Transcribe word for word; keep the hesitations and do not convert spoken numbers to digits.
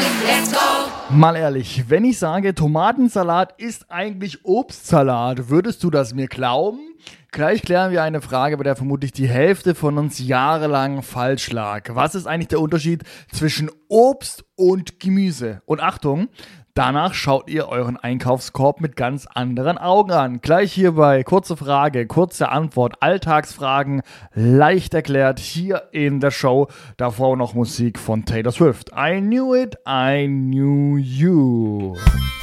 Let's go! Mal ehrlich, wenn ich sage, Tomatensalat ist eigentlich Obstsalat, würdest du das mir glauben? Gleich klären wir eine Frage, bei der vermutlich die Hälfte von uns jahrelang falsch lag. Was ist eigentlich der Unterschied zwischen Obst und Gemüse? Und Achtung, danach schaut ihr euren Einkaufskorb mit ganz anderen Augen an. Gleich hierbei kurze Frage, kurze Antwort, Alltagsfragen, leicht erklärt hier in der Show. Davor noch Musik von Taylor Swift. I knew it, I knew you.